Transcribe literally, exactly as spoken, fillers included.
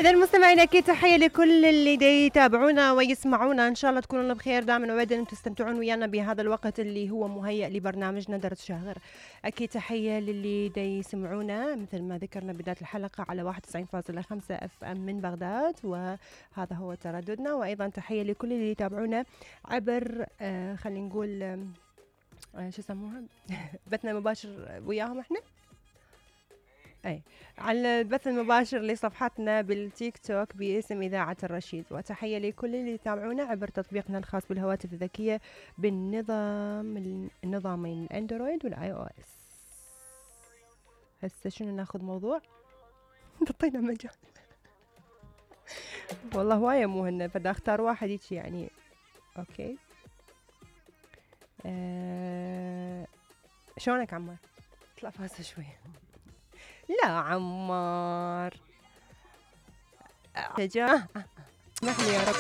إذا مستمعينا أكيد تحية لكل اللي دي يتابعونا ويسمعونا، إن شاء الله تكونوا بخير دائما وأبدا وتستمتعون ويانا بهذا الوقت اللي هو مهيأ لبرنامجنا درس شهر. أكيد تحية للي دي يسمعونا مثل ما ذكرنا بداية الحلقة على واحد وتسعين فاصلة خمسة اف ام من بغداد، وهذا هو ترددنا. وأيضا تحية لكل اللي يتابعونا عبر آه خلينا نقول آه شو يسموها بثنا مباشر وياهم احنا اي على البث المباشر لصفحتنا بالتيك توك باسم إذاعة الرشيد. وتحية لكل اللي يتابعونا عبر تطبيقنا الخاص بالهواتف الذكية بالنظام النظامين الاندرويد والاي او اس. هسه شنو ناخذ موضوع تعطينا مجال والله هواية مهمة فدا اختار واحد هيك يعني. اوكي أه... شلونك عمار؟ اطلع فاسة شوية. لا عمار تجاه اسمح لي يا رب.